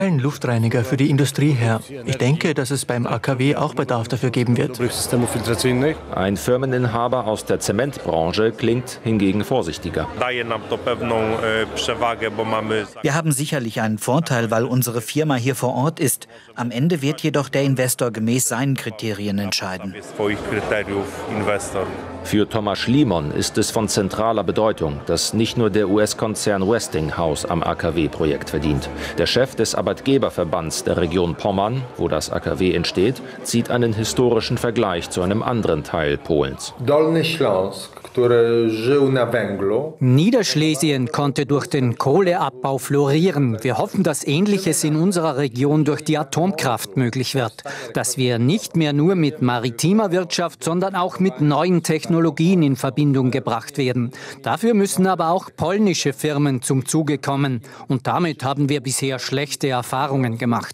Ein Luftreiniger für die Industrie her. Ich denke, dass es beim AKW auch Bedarf dafür geben wird. Ein Firmeninhaber aus der Zementbranche klingt hingegen vorsichtiger. Wir haben sicherlich einen Vorteil, weil unsere Firma hier vor Ort ist. Am Ende wird jedoch der Investor gemäß seinen Kriterien entscheiden. Für Tomasz Szlimon ist es von zentraler Bedeutung, dass nicht nur der US-Konzern Westinghouse am AKW-Projekt verdient. Der Chef des Arbeitgeberverbands der Region Pommern, wo das AKW entsteht, zieht einen historischen Vergleich zu einem anderen Teil Polens. Niederschlesien konnte durch den Kohleabbau florieren. Wir hoffen, dass Ähnliches in unserer Region durch die Atomkraft möglich wird. Dass wir nicht mehr nur mit maritimer Wirtschaft, sondern auch mit neuen Technologien in Verbindung gebracht werden. Dafür müssen aber auch polnische Firmen zum Zuge kommen. Und damit haben wir bisher schlechte Erfahrungen gemacht.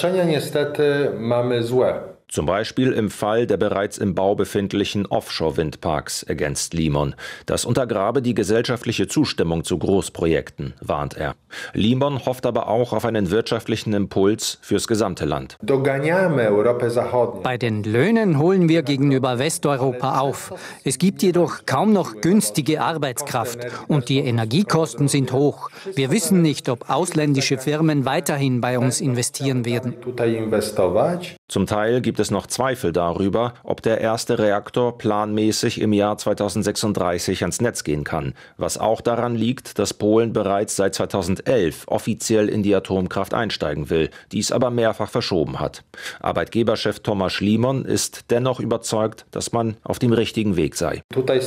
Zum Beispiel im Fall der bereits im Bau befindlichen Offshore-Windparks, ergänzt Szlimon. Das untergrabe die gesellschaftliche Zustimmung zu Großprojekten, warnt er. Szlimon hofft aber auch auf einen wirtschaftlichen Impuls fürs gesamte Land. Bei den Löhnen holen wir gegenüber Westeuropa auf. Es gibt jedoch kaum noch günstige Arbeitskraft und die Energiekosten sind hoch. Wir wissen nicht, ob ausländische Firmen weiterhin bei uns investieren werden. Zum Teil gibt es noch Zweifel darüber, ob der erste Reaktor planmäßig im Jahr 2036 ans Netz gehen kann, was auch daran liegt, dass Polen bereits seit 2011 offiziell in die Atomkraft einsteigen will, dies aber mehrfach verschoben hat. Arbeitgeberchef Tomasz Szlimon ist dennoch überzeugt, dass man auf dem richtigen Weg sei.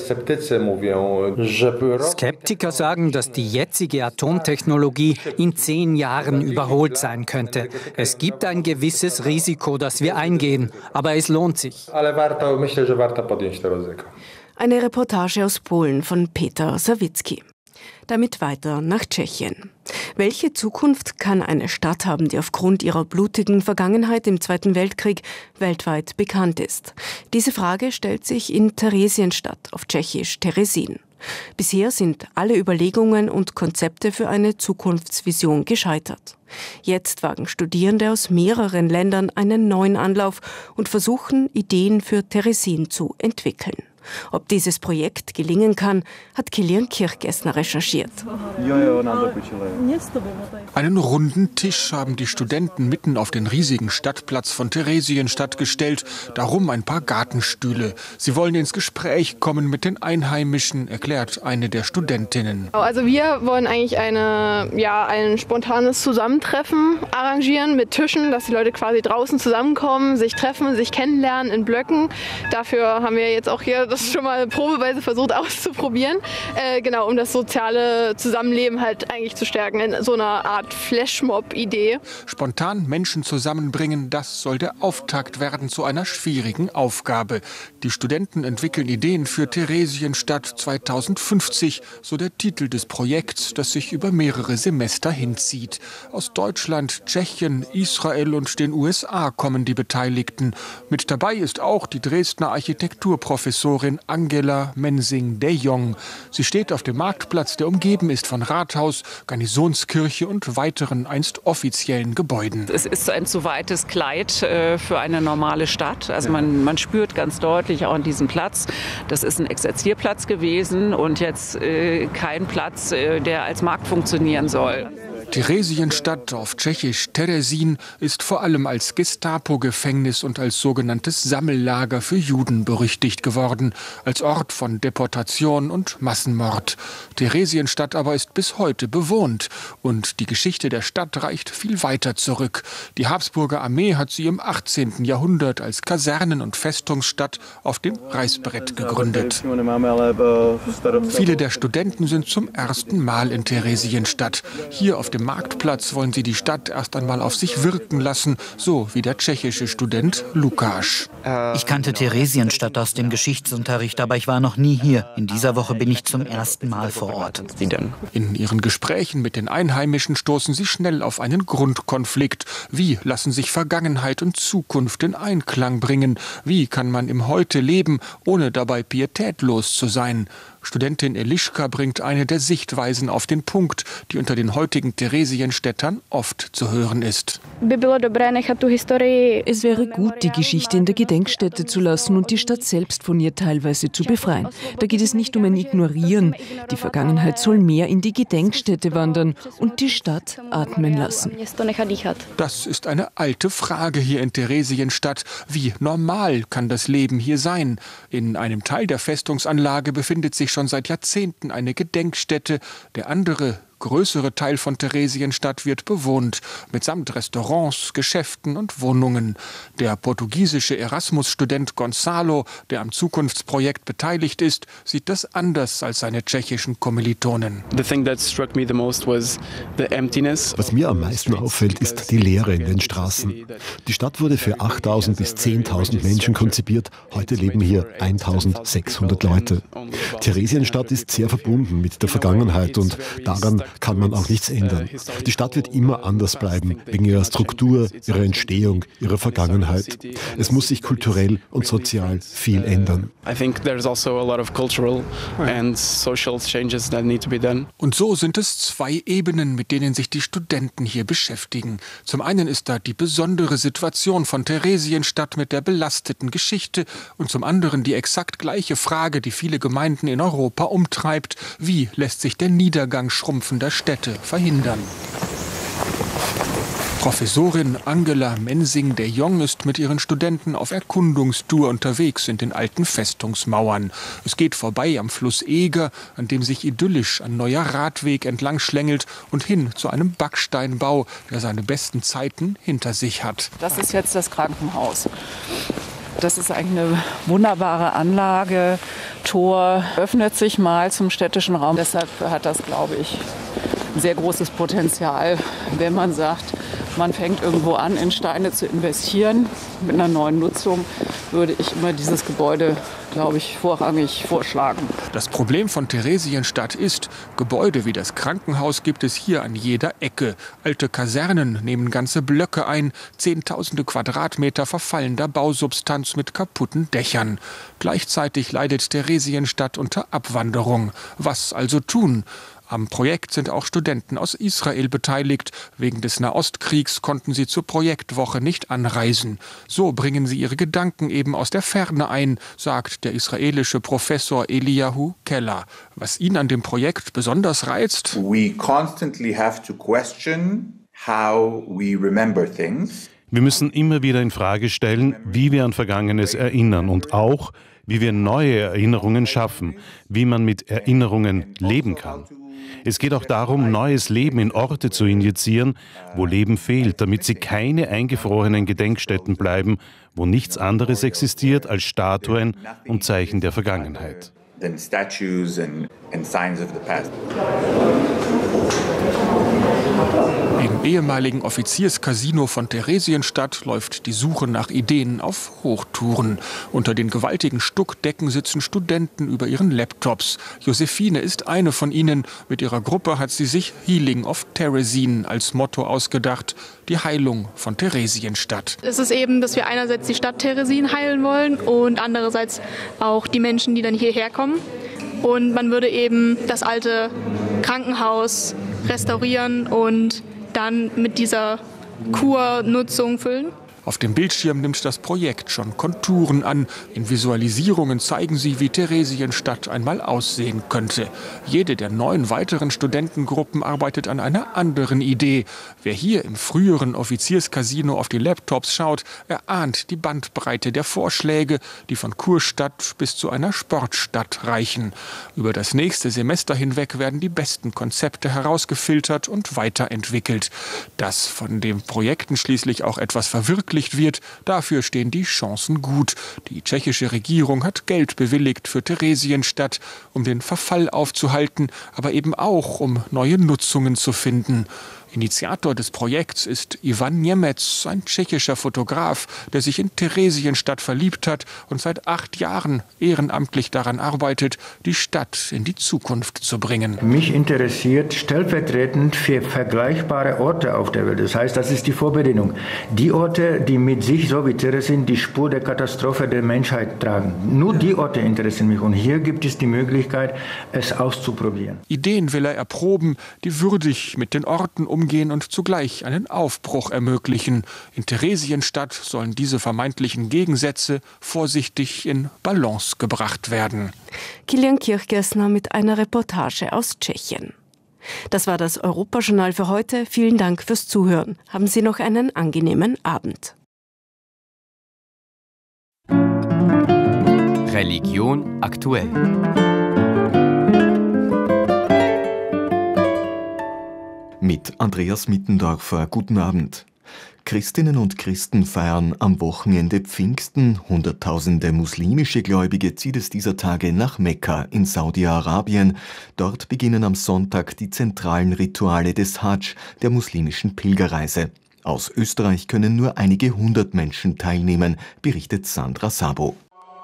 Skeptiker sagen, dass die jetzige Atomtechnologie in 10 Jahren überholt sein könnte. Es gibt ein gewisses Risiko, das wir eingehen, aber es lohnt sich. Eine Reportage aus Polen von Peter Sawicki. Damit weiter nach Tschechien. Welche Zukunft kann eine Stadt haben, die aufgrund ihrer blutigen Vergangenheit im Zweiten Weltkrieg weltweit bekannt ist? Diese Frage stellt sich in Theresienstadt, auf Tschechisch Terezín. Bisher sind alle Überlegungen und Konzepte für eine Zukunftsvision gescheitert. Jetzt wagen Studierende aus mehreren Ländern einen neuen Anlauf und versuchen, Ideen für Terezín zu entwickeln. Ob dieses Projekt gelingen kann, hat Kilian Kirchgessner recherchiert. Einen runden Tisch haben die Studenten mitten auf den riesigen Stadtplatz von Theresienstadt gestellt, darum ein paar Gartenstühle. Sie wollen ins Gespräch kommen mit den Einheimischen, erklärt eine der Studentinnen. Also wir wollen eigentlich ein spontanes Zusammentreffen arrangieren mit Tischen, dass die Leute quasi draußen zusammenkommen, sich treffen, sich kennenlernen in Blöcken. Dafür haben wir jetzt auch hier das schon mal probeweise versucht auszuprobieren, um das soziale Zusammenleben halt eigentlich zu stärken, in so einer Art Flashmob-Idee. Spontan Menschen zusammenbringen, das soll der Auftakt werden zu einer schwierigen Aufgabe. Die Studenten entwickeln Ideen für Theresienstadt 2050, so der Titel des Projekts, das sich über mehrere Semester hinzieht. Aus Deutschland, Tschechien, Israel und den USA kommen die Beteiligten. Mit dabei ist auch die Dresdner Architekturprofessorin Angela Mensing-de Jong. Sie steht auf dem Marktplatz, der umgeben ist von Rathaus, Garnisonskirche und weiteren einst offiziellen Gebäuden. Es ist ein zu weites Kleid für eine normale Stadt. Also man spürt ganz deutlich auch an diesem Platz, das ist ein Exerzierplatz gewesen und jetzt kein Platz, der als Markt funktionieren soll. Theresienstadt, auf Tschechisch Terezín, ist vor allem als Gestapo-Gefängnis und als sogenanntes Sammellager für Juden berüchtigt geworden, als Ort von Deportation und Massenmord. Theresienstadt aber ist bis heute bewohnt und die Geschichte der Stadt reicht viel weiter zurück. Die Habsburger Armee hat sie im 18. Jahrhundert als Kasernen- und Festungsstadt auf dem Reißbrett gegründet. Viele der Studenten sind zum ersten Mal in Theresienstadt. Hier auf dem Marktplatz wollen sie die Stadt erst einmal auf sich wirken lassen, so wie der tschechische Student Lukáš. Ich kannte Theresienstadt aus dem Geschichtsunterricht, aber ich war noch nie hier. In dieser Woche bin ich zum ersten Mal vor Ort. In ihren Gesprächen mit den Einheimischen stoßen sie schnell auf einen Grundkonflikt. Wie lassen sich Vergangenheit und Zukunft in Einklang bringen? Wie kann man im Heute leben, ohne dabei pietätlos zu sein? Studentin Eliška bringt eine der Sichtweisen auf den Punkt, die unter den heutigen Theresienstädtern oft zu hören ist. Es wäre gut, die Geschichte in der Gedenkstätte zu lassen und die Stadt selbst von ihr teilweise zu befreien. Da geht es nicht um ein Ignorieren. Die Vergangenheit soll mehr in die Gedenkstätte wandern und die Stadt atmen lassen. Das ist eine alte Frage hier in Theresienstadt. Wie normal kann das Leben hier sein? In einem Teil der Festungsanlage befindet sich schon seit Jahrzehnten eine Gedenkstätte. Der andere, größere Teil von Theresienstadt wird bewohnt, mitsamt Restaurants, Geschäften und Wohnungen. Der portugiesische Erasmus-Student Gonzalo, der am Zukunftsprojekt beteiligt ist, sieht das anders als seine tschechischen Kommilitonen. Was mir am meisten auffällt, ist die Leere in den Straßen. Die Stadt wurde für 8.000 bis 10.000 Menschen konzipiert. Heute leben hier 1.600 Leute. Theresienstadt ist sehr verbunden mit der Vergangenheit und daran kann man auch nichts ändern. Die Stadt wird immer anders bleiben, wegen ihrer Struktur, ihrer Entstehung, ihrer Vergangenheit. Es muss sich kulturell und sozial viel ändern. Und so sind es zwei Ebenen, mit denen sich die Studenten hier beschäftigen. Zum einen ist da die besondere Situation von Theresienstadt mit der belasteten Geschichte und zum anderen die exakt gleiche Frage, die viele Gemeinden in Europa umtreibt: Wie lässt sich der Niedergang schrumpfender Städte verhindern? Professorin Angela Mensing de Jong ist mit ihren Studenten auf Erkundungstour unterwegs in den alten Festungsmauern. Es geht vorbei am Fluss Eger, an dem sich idyllisch ein neuer Radweg entlang schlängelt, und hin zu einem Backsteinbau, der seine besten Zeiten hinter sich hat. Das ist jetzt das Krankenhaus. Das ist eigentlich eine wunderbare Anlage. Tor öffnet sich mal zum städtischen Raum. Deshalb hat das, glaube ich, ein sehr großes Potenzial, wenn man sagt, man fängt irgendwo an, in Steine zu investieren. Mit einer neuen Nutzung würde ich immer dieses Gebäude, glaube ich, vorrangig vorschlagen. Das Problem von Theresienstadt ist, Gebäude wie das Krankenhaus gibt es hier an jeder Ecke. Alte Kasernen nehmen ganze Blöcke ein, Zehntausende Quadratmeter verfallender Bausubstanz mit kaputten Dächern. Gleichzeitig leidet Theresienstadt unter Abwanderung. Was also tun? Am Projekt sind auch Studenten aus Israel beteiligt. Wegen des Nahostkriegs konnten sie zur Projektwoche nicht anreisen. So bringen sie ihre Gedanken eben aus der Ferne ein, sagt der israelische Professor Eliyahu Keller. Was ihn an dem Projekt besonders reizt: We constantly have to question how we remember things. Wir müssen immer wieder in Frage stellen, wie wir an Vergangenes erinnern und auch, wie wir neue Erinnerungen schaffen, wie man mit Erinnerungen leben kann. Es geht auch darum, neues Leben in Orte zu injizieren, wo Leben fehlt, damit sie keine eingefrorenen Gedenkstätten bleiben, wo nichts anderes existiert als Statuen und Zeichen der Vergangenheit. Im ehemaligen Offizierscasino von Theresienstadt läuft die Suche nach Ideen auf Hochtouren. Unter den gewaltigen Stuckdecken sitzen Studenten über ihren Laptops. Josephine ist eine von ihnen. Mit ihrer Gruppe hat sie sich Healing of Theresien als Motto ausgedacht. Die Heilung von Theresienstadt. Es ist eben, dass wir einerseits die Stadt Theresien heilen wollen und andererseits auch die Menschen, die dann hierher kommen. Und man würde eben das alte Krankenhaus restaurieren und dann mit dieser Kurnutzung füllen. Auf dem Bildschirm nimmt das Projekt schon Konturen an. In Visualisierungen zeigen sie, wie Theresienstadt einmal aussehen könnte. Jede der 9 weiteren Studentengruppen arbeitet an einer anderen Idee. Wer hier im früheren Offizierscasino auf die Laptops schaut, erahnt die Bandbreite der Vorschläge, die von Kurstadt bis zu einer Sportstadt reichen. Über das nächste Semester hinweg werden die besten Konzepte herausgefiltert und weiterentwickelt. Dass von den Projekten schließlich auch etwas verwirklicht wird, dafür stehen die Chancen gut. Die tschechische Regierung hat Geld bewilligt für Theresienstadt, um den Verfall aufzuhalten, aber eben auch, um neue Nutzungen zu finden. Initiator des Projekts ist Ivan Němec, ein tschechischer Fotograf, der sich in Theresienstadt verliebt hat und seit 8 Jahren ehrenamtlich daran arbeitet, die Stadt in die Zukunft zu bringen. Mich interessiert stellvertretend für vergleichbare Orte auf der Welt. Das heißt, das ist die Vorbedingung. Die Orte, die mit sich, so wie Teresin, die Spur der Katastrophe der Menschheit tragen. Nur die Orte interessieren mich. Und hier gibt es die Möglichkeit, es auszuprobieren. Ideen will er erproben, die würdig mit den Orten umgehen und zugleich einen Aufbruch ermöglichen. In Theresienstadt sollen diese vermeintlichen Gegensätze vorsichtig in Balance gebracht werden. Kilian Kirchgessner mit einer Reportage aus Tschechien. Das war das Europajournal für heute. Vielen Dank fürs Zuhören. Haben Sie noch einen angenehmen Abend. Religion aktuell. Mit Andreas Mittendorfer. Guten Abend. Christinnen und Christen feiern am Wochenende Pfingsten. Hunderttausende muslimische Gläubige zieht es dieser Tage nach Mekka in Saudi-Arabien. Dort beginnen am Sonntag die zentralen Rituale des Hadsch, der muslimischen Pilgerreise. Aus Österreich können nur einige 100 Menschen teilnehmen, berichtet Sandra Sabo.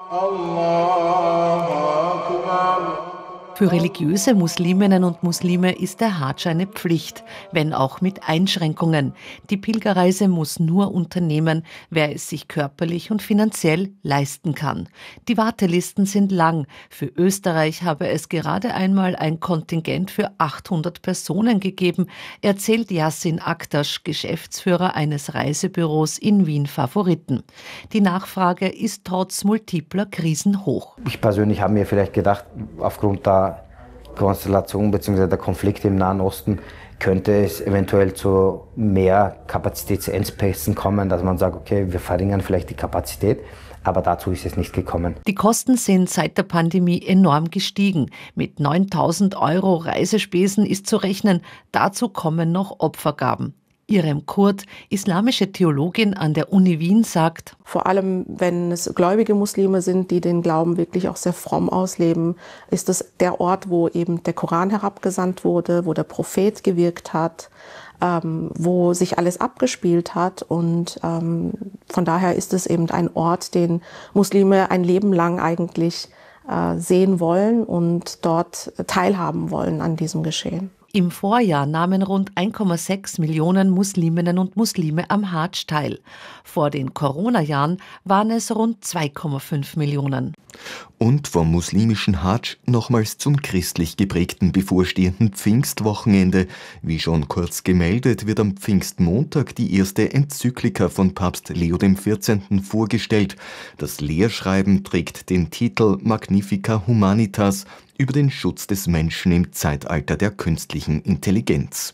Für religiöse Musliminnen und Muslime ist der Hadsch eine Pflicht, wenn auch mit Einschränkungen. Die Pilgerreise muss nur unternehmen, wer es sich körperlich und finanziell leisten kann. Die Wartelisten sind lang. Für Österreich habe es gerade einmal ein Kontingent für 800 Personen gegeben, erzählt Yassin Aktasch, Geschäftsführer eines Reisebüros in Wien Favoriten. Die Nachfrage ist trotz multipler Krisen hoch. Ich persönlich habe mir vielleicht gedacht, aufgrund der Konstellation bzw. der Konflikte im Nahen Osten könnte es eventuell zu mehr Kapazitätsengpässen kommen, dass man sagt, okay, wir verringern vielleicht die Kapazität, aber dazu ist es nicht gekommen. Die Kosten sind seit der Pandemie enorm gestiegen. Mit 9.000 € Reisespesen ist zu rechnen, dazu kommen noch Opfergaben. Irem Kurt, islamische Theologin an der Uni Wien, sagt: Vor allem, wenn es gläubige Muslime sind, die den Glauben wirklich auch sehr fromm ausleben, ist es der Ort, wo eben der Koran herabgesandt wurde, wo der Prophet gewirkt hat, wo sich alles abgespielt hat. Und von daher ist es eben ein Ort, den Muslime ein Leben lang eigentlich sehen wollen und dort teilhaben wollen an diesem Geschehen. Im Vorjahr nahmen rund 1,6 Millionen Musliminnen und Muslime am Hadsch teil. Vor den Corona-Jahren waren es rund 2,5 Millionen. Und vom muslimischen Hadsch nochmals zum christlich geprägten bevorstehenden Pfingstwochenende. Wie schon kurz gemeldet, wird am Pfingstmontag die erste Enzyklika von Papst Leo XIV. Vorgestellt. Das Lehrschreiben trägt den Titel Magnifica Humanitas über den Schutz des Menschen im Zeitalter der künstlichen Intelligenz.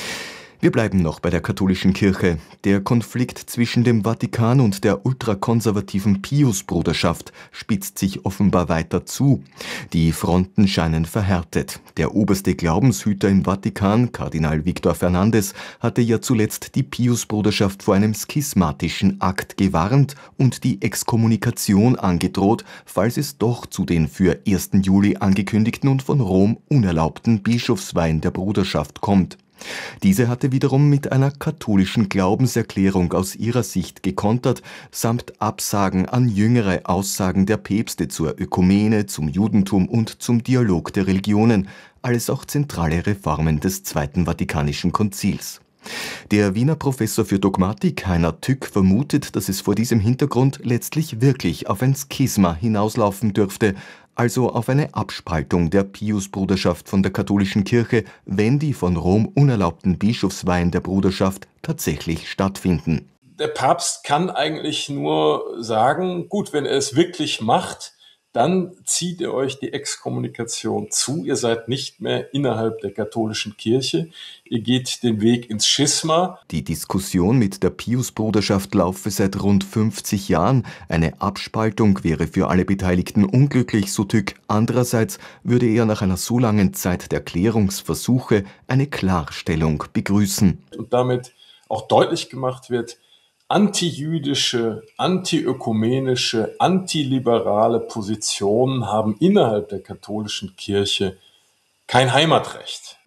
Wir bleiben noch bei der katholischen Kirche. Der Konflikt zwischen dem Vatikan und der ultrakonservativen Pius-Bruderschaft spitzt sich offenbar weiter zu. Die Fronten scheinen verhärtet. Der oberste Glaubenshüter im Vatikan, Kardinal Victor Fernandez, hatte ja zuletzt die Pius-Bruderschaft vor einem schismatischen Akt gewarnt und die Exkommunikation angedroht, falls es doch zu den für 1. Juli angekündigten und von Rom unerlaubten Bischofsweihen der Bruderschaft kommt. Diese hatte wiederum mit einer katholischen Glaubenserklärung aus ihrer Sicht gekontert, samt Absagen an jüngere Aussagen der Päpste zur Ökumene, zum Judentum und zum Dialog der Religionen, alles auch zentrale Reformen des Zweiten Vatikanischen Konzils. Der Wiener Professor für Dogmatik Heiner Tück vermutet, dass es vor diesem Hintergrund letztlich wirklich auf ein Schisma hinauslaufen dürfte, also auf eine Abspaltung der Pius-Bruderschaft von der katholischen Kirche, wenn die von Rom unerlaubten Bischofsweihen der Bruderschaft tatsächlich stattfinden. Der Papst kann eigentlich nur sagen, gut, wenn er es wirklich macht, dann zieht ihr euch die Exkommunikation zu. Ihr seid nicht mehr innerhalb der katholischen Kirche. Ihr geht den Weg ins Schisma. Die Diskussion mit der Pius-Bruderschaft laufe seit rund 50 Jahren. Eine Abspaltung wäre für alle Beteiligten unglücklich, so Tück. Andererseits würde er nach einer so langen Zeit der Klärungsversuche eine Klarstellung begrüßen. Und damit auch deutlich gemacht wird, antijüdische, antiökumenische, antiliberale Positionen haben innerhalb der katholischen Kirche kein Heimatrecht.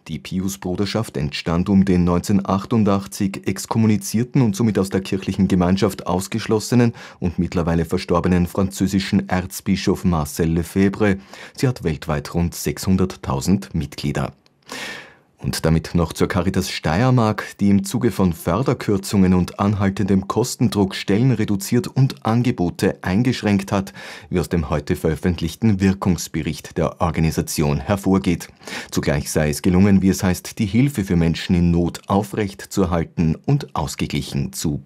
Die Piusbruderschaft entstand um den 1988 exkommunizierten und somit aus der kirchlichen Gemeinschaft ausgeschlossenen und mittlerweile verstorbenen französischen Erzbischof Marcel Lefebvre. Sie hat weltweit rund 600.000 Mitglieder. Und damit noch zur Caritas Steiermark, die im Zuge von Förderkürzungen und anhaltendem Kostendruck Stellen reduziert und Angebote eingeschränkt hat, wie aus dem heute veröffentlichten Wirkungsbericht der Organisation hervorgeht. Zugleich sei es gelungen, wie es heißt, die Hilfe für Menschen in Not aufrechtzuerhalten und ausgeglichen zu